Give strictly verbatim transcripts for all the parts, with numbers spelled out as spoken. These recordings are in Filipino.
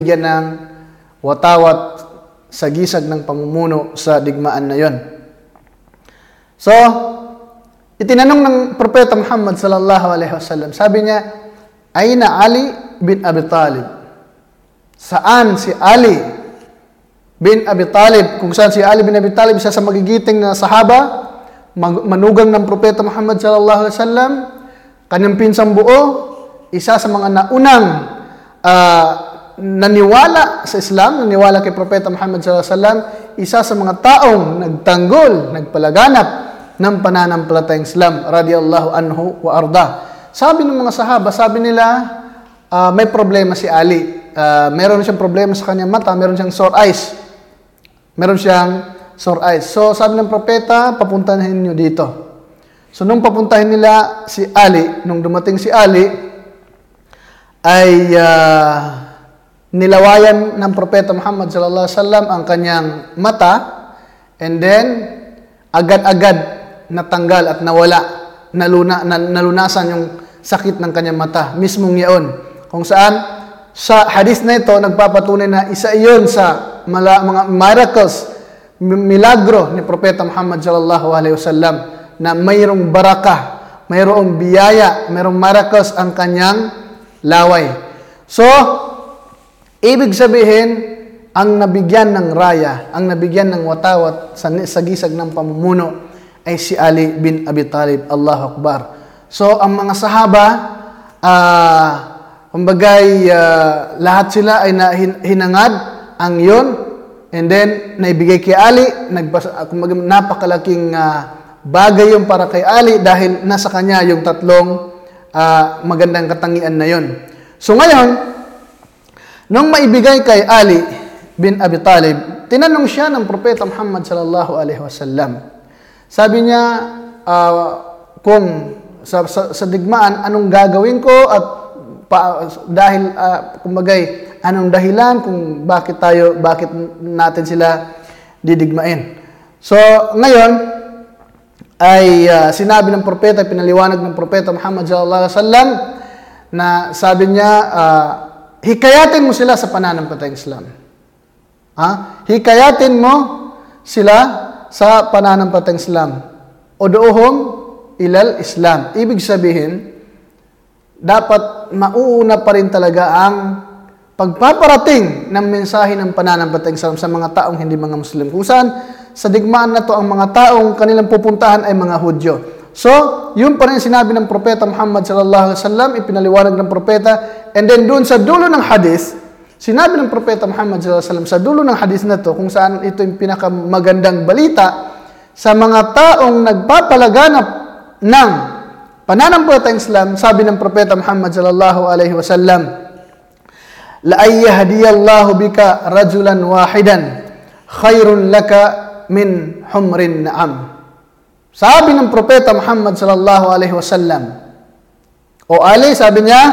bigyan ng watawat sa gisag ng pamumuno sa digmaan na yon. So, itinanong ng Propeta Muhammad sallallahu alaihi wasallam, sabi niya, Aina Ali bin Abi Talib? Saan si Ali bin Abi Talib? Kung saan si Ali bin Abi Talib, isa sa magigiting na sahaba, manugang ng Propeta Muhammad sallallahu alaihi wasallam, kanyang pinsang buo, isa sa mga naunang uh, naniwala sa Islam, naniwala kay Propeta Muhammad sallallahu alaihi wasallam, isa sa mga taong nagtanggol, nagpalaganap ng pananampalatayang Islam, radiyallahu anhu wa arda. Sabi ng mga sahaba, sabi nila, uh, may problema si Ali. Uh, meron siyang problema sa kanyang mata, meron siyang sore eyes. Meron siyang sore eyes. So, sabi ng propeta, papuntahin niyo dito. So, nung papuntahin nila si Ali, nung dumating si Ali, ay uh, nilawayan ng Propeta Muhammad sallallahu alaihi wasallam ang kanyang mata, and then, agad-agad natanggal at nawala, naluna, nalunasan yung sakit ng kanyang mata, mismong yaon. Kung saan, sa hadith na ito, nagpapatunay na isa iyon sa mala, mga miracles, milagro ni Propeta Muhammad sallallahu alaihi wasallam na mayroong baraka, mayroong biyaya, mayroong miracles ang kanyang laway. So, ibig sabihin, ang nabigyan ng raya, ang nabigyan ng watawat sa, sa gisag ng pamumuno ay si Ali bin Abi Talib. Allahu Akbar. So, ang mga sahaba, ah, uh, kumbagay, uh, lahat sila ay hinangad ang yun, and then naibigay kay Ali. Nagbasa, kumbaga, napakalaking uh, bagay yung para kay Ali dahil nasa kanya yung tatlong uh, magandang katangian na yun. So ngayon, nung maibigay kay Ali bin Abi Talib, tinanong siya ng Propeta Muhammad sallallahu alaihi wasallam. Sabi niya, uh, kung sa, sa, sa digmaan, anong gagawin ko at Pa, dahil uh, kumbagay anong dahilan kung bakit tayo bakit natin sila didigmain. So ngayon ay uh, sinabi ng propeta, pinaliwanag ng propeta Muhammad sallallahu alaihi wasallam na sabi niya, uh, hikayatin mo sila sa pananampalatayang Islam. Ha? Hikayatin mo sila sa pananampalatayang Islam. Ud'uhum ilal Islam. Ibig sabihin, dapat mauuna pa rin talaga ang pagpaparating ng mensahe ng pananampalatayang Islam sa mga taong hindi mga Muslim. Kung saan, sa digmaan na to, ang mga taong kanilang pupuntahan ay mga Hudyo. So, yun pa rin sinabi ng Propeta Muhammad sallallahu alaihi wasallam, ipinaliwanag ng Propeta, and then doon sa dulo ng hadith, sinabi ng Propeta Muhammad sallallahu alaihi wasallam, sa dulo ng hadith na to, kung saan ito yung pinakamagandang balita sa mga taong nagpapalaganap ng pananampalatayang Islam, sabi ng Propeta Muhammad sallallahu alaihi wasallam, la ayyahdiyallahu bika rajulan wahidan khairun laka min humrin na'am. Sabi ng Propeta Muhammad sallallahu alaihi wasallam, o Ali, sabi niya,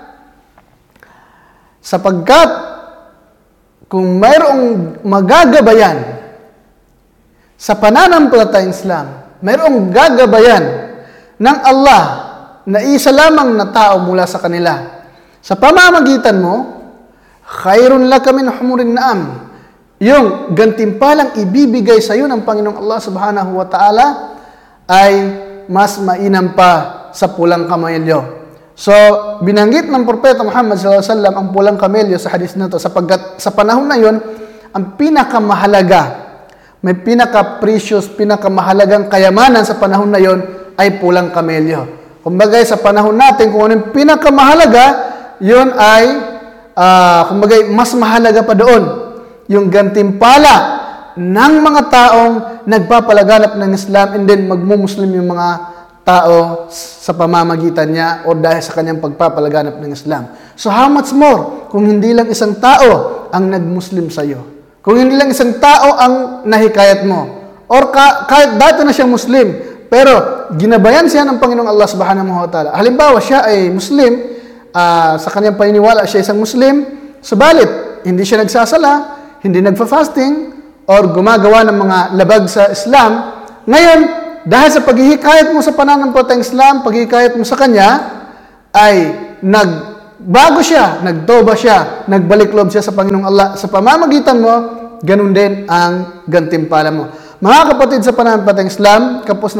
sapagkat kung mayroong magagabayan sa pananampalatayang Islam, mayroong gagabayan ng Allah na isa lamang na tao mula sa kanila, sa pamamagitan mo, khairun laka min humurin na'am, yung gantimpalang ibibigay sa iyo ng Panginoong Allah subhanahu wa ta'ala ay mas mainam pa sa pulang kamelyo. So, binanggit ng Propeta Muhammad sallallahu alaihi wasallam ang pulang kamelyo sa hadith na to sapagkat sa panahon na yon, ang pinakamahalaga, may pinaka-precious, pinakamahalagang kayamanan sa panahon na yon ay pulang kamelyo. Kumbaga sa panahon natin, kung ano yung pinakamahalaga, yun ay, uh, kumbaga mas mahalaga pa doon, yung gantimpala ng mga taong nagpapalaganap ng Islam and then magmumuslim yung mga tao sa pamamagitan niya o dahil sa kanyang pagpapalaganap ng Islam. So how much more kung hindi lang isang tao ang nagmuslim sa iyo? Kung hindi lang isang tao ang nahikayat mo, or ka, kahit dati na siyang Muslim, pero ginabayan siya ng Panginoong Allah subhanahu wa ta'ala. Halimbawa, siya ay Muslim, uh, sa kanyang paniniwala, siya isang Muslim, subalit, hindi siya nagsasala, hindi nagfa-fasting, or gumagawa ng mga labag sa Islam. Ngayon, dahil sa paghihikayat mo sa pananampalatayang Islam, paghihikayat mo sa kanya, ay nag bago siya, nagtoba siya, nagbalik loob siya sa Panginoong Allah, sa pamamagitan mo, ganun din ang gantimpala mo. Mga kapatid sa pananampalatayang Islam, kapos na